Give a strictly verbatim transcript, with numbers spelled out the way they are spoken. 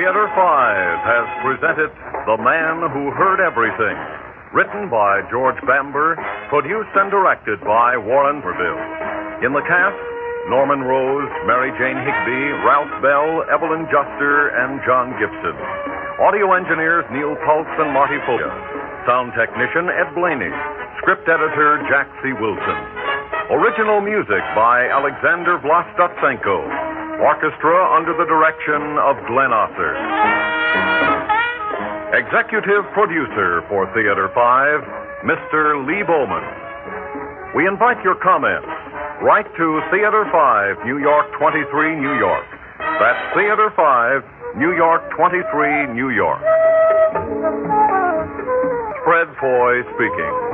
Theater five has presented The Man Who Heard Everything, written by George Bamber, produced and directed by Warren Verville. In the cast, Norman Rose, Mary Jane Higby, Ralph Bell, Evelyn Juster, and John Gibson. Audio engineers Neil Pulse and Marty Foga. Sound technician Ed Blaney. Script editor Jack C. Wilson. Original music by Alexander Vlastotsenko. Orchestra under the direction of Glenn Osser. Executive producer for Theater five, Mister Lee Bowman. We invite your comments. Write to Theater five, New York twenty-three, New York. That's Theater five, New York twenty-three, New York. Fred Foy speaking.